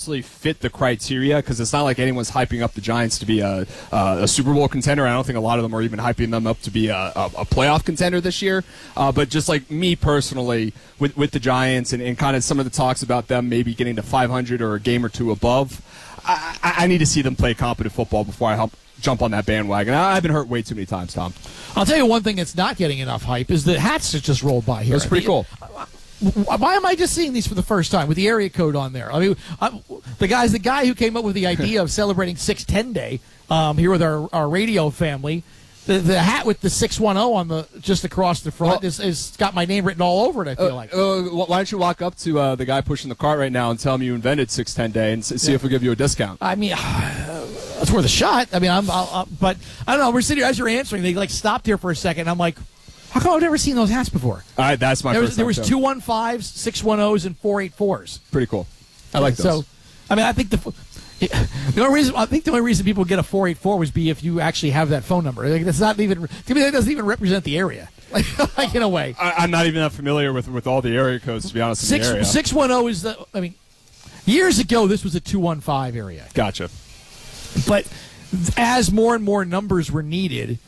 necessarily fit the criteria because it's not like anyone's hyping up the Giants to be a Super Bowl contender. I don't think a lot of them are even hyping them up to be a playoff contender this year. But just like me personally, with the Giants and kind of some of the talks about them maybe getting to 500 or a game or two above, I need to see them play competent football before I jump on that bandwagon. I've been hurt way too many times, Tom. I'll tell you one thing that's not getting enough hype is the hats that just rolled by here. That's pretty cool. Why am I just seeing these for the first time with the area code on there? I mean, the guy who came up with the idea of celebrating 610 Day here with our radio family. The hat with the 610 on the just across the front is got my name written all over it. I feel like. Why don't you walk up to the guy pushing the cart right now and tell him you invented 610 Day and see if we'll give you a discount? I mean, that's worth a shot. I mean, but I don't know. We're sitting here as you're answering. They stopped here for a second. And I'm like, how come I've never seen those hats before? That's my first time. There was 215s, 610s, and 484s. Pretty cool. I like those. So, I mean, I think the only reason people get a 484 was if you actually have that phone number. Like, that's not even to me. That doesn't even represent the area. Like in a way, I'm not even that familiar with all the area codes, to be honest. In the area. 610 is the. I mean, years ago this was a 215 area. Gotcha. But as more and more numbers were needed,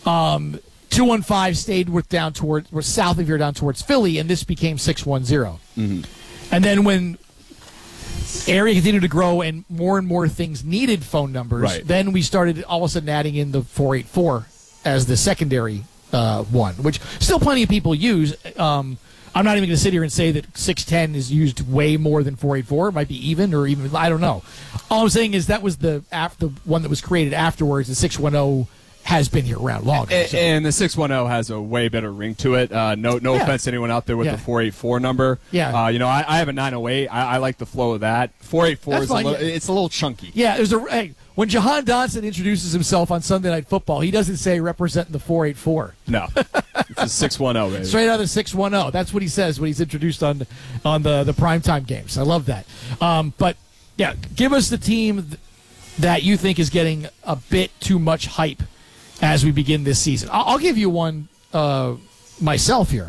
215 stayed down towards south of here, down towards Philly, and this became 610. Mm-hmm. And then when area continued to grow and more things needed phone numbers, right, then we started all of a sudden adding in the 484 as the secondary one, which still plenty of people use. I'm not even going to sit here and say that 610 is used way more than 484. It might be even, or even, I don't know. All I'm saying is that was the one that was created afterwards. The 610 has been here around longer. So. And the 610 has a way better ring to it. No offense to anyone out there with the 484 number. Yeah. I have a 908. I like the flow of that. 484 is it's a little chunky. Yeah, when Jahan Dotson introduces himself on Sunday Night Football, he doesn't say representing the 484. No. It's a 610, baby. Straight out of the 610. That's what he says when he's introduced on the primetime games. I love that. But, yeah, give us the team that you think is getting a bit too much hype as we begin this season. I'll give you one myself here,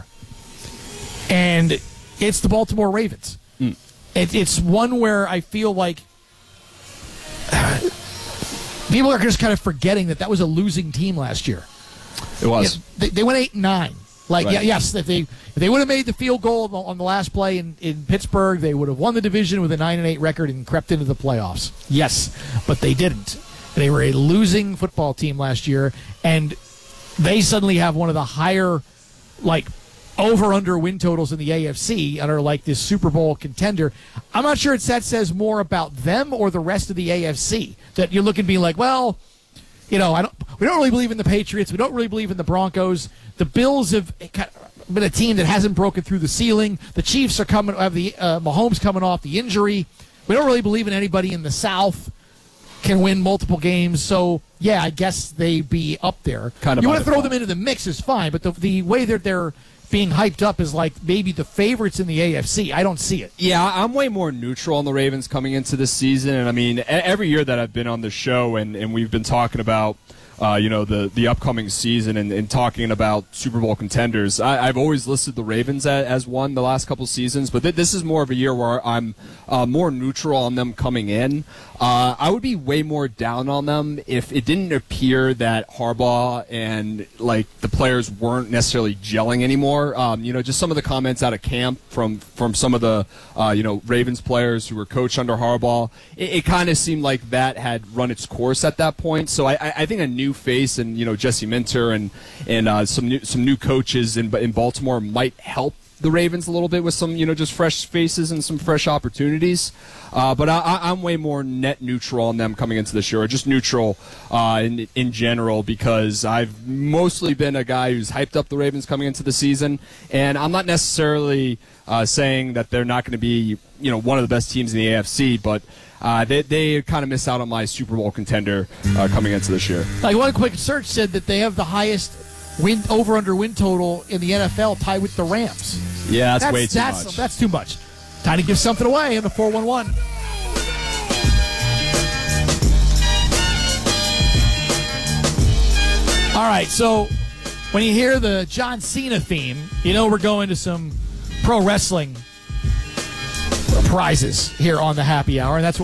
and it's the Baltimore Ravens. It's one where I feel like people are just kind of forgetting that was a losing team last year. It was. They went 8-9. Like, right. Yes, if they would have made the field goal on the last play in Pittsburgh, they would have won the division with a 9-8 record and crept into the playoffs. Yes, but they didn't. They were a losing football team last year, and they suddenly have one of the higher, over-under win totals in the AFC and are like this Super Bowl contender. I'm not sure that says more about them or the rest of the AFC, that you're looking to be like, well, we don't really believe in the Patriots. We don't really believe in the Broncos. The Bills have been a team that hasn't broken through the ceiling. The Chiefs have Mahomes coming off the injury. We don't really believe in anybody in the South can win multiple games, so yeah, I guess they'd be up there. You want to throw them into the mix is fine, but the way that they're being hyped up is like maybe the favorites in the AFC. I don't see it. Yeah, I'm way more neutral on the Ravens coming into this season, and I mean, every year that I've been on the show and we've been talking about the upcoming season and talking about Super Bowl contenders, I've always listed the Ravens as one the last couple seasons, but this is more of a year where I'm more neutral on them coming in. I would be way more down on them if it didn't appear that Harbaugh and the players weren't necessarily gelling anymore. Just some of the comments out of camp from some of the Ravens players who were coached under Harbaugh, it kind of seemed like that had run its course at that point. So I think a new face and Jesse Minter and some new coaches in Baltimore might help the Ravens a little bit with some just fresh faces and some fresh opportunities. But I'm way more net neutral on them coming into this year, or just neutral in general, because I've mostly been a guy who's hyped up the Ravens coming into the season, and I'm not necessarily saying that they're not going to be one of the best teams in the AFC, but they kind of miss out on my Super Bowl contender coming into this year. One quick search said that they have the highest over-under win total in the NFL, tied with the Rams. Yeah, that's way too much. That's too much. Time to give something away in the 411. All right, so when you hear the John Cena theme, we're going to some pro wrestling prizes here on the Happy Hour, and that's what